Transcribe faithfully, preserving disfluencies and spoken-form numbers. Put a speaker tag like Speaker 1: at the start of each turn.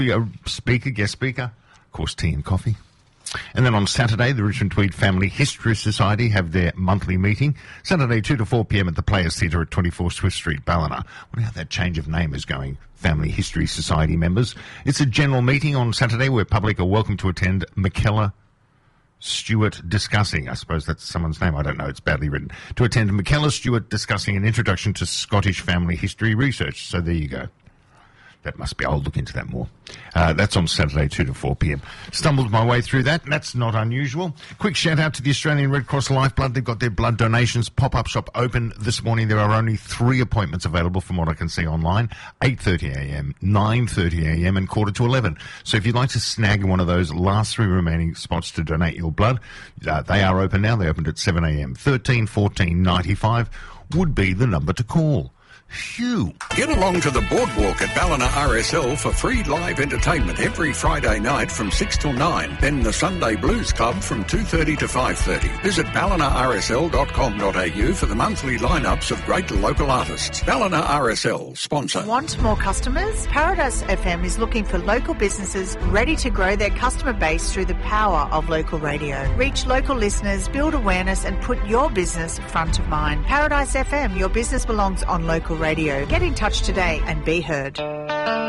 Speaker 1: A speaker, guest speaker, of course, tea and coffee. And then on Saturday, the Richmond Tweed Family History Society have their monthly meeting. Saturday, two to four p.m. at the Players Theatre at twenty-four Swift Street, Ballina. I wonder how that change of name is going, Family History Society members. It's a general meeting on Saturday where public are welcome to attend. Michaela Stewart discussing, I suppose that's someone's name, I don't know, it's badly written, to attend Michaela Stewart discussing an introduction to Scottish family history research. So there you go. That must be, I'll look into that more. Uh, that's on Saturday, two to four p.m. Stumbled my way through that, and that's not unusual. Quick shout out to the Australian Red Cross Lifeblood. They've got their blood donations pop-up shop open this morning. There are only three appointments available from what I can see online. eight thirty a.m., nine thirty a.m. and quarter to eleven. So if you'd like to snag one of those last three remaining spots to donate your blood, uh, they are open now. They opened at seven a.m. thirteen fourteen ninety-five would be the number to call. Phew.
Speaker 2: Get along to the boardwalk at Ballina R S L for free live entertainment every Friday night from six till nine. Then the Sunday Blues Club from two thirty to five thirty. Visit ballina r s l dot com dot a u for the monthly lineups of great local artists. Ballina R S L, sponsor.
Speaker 3: Want more customers? Paradise F M is looking for local businesses ready to grow their customer base through the power of local radio. Reach local listeners, build awareness and put your business front of mind. Paradise F M, your business belongs on local radio. Get in touch today and be heard.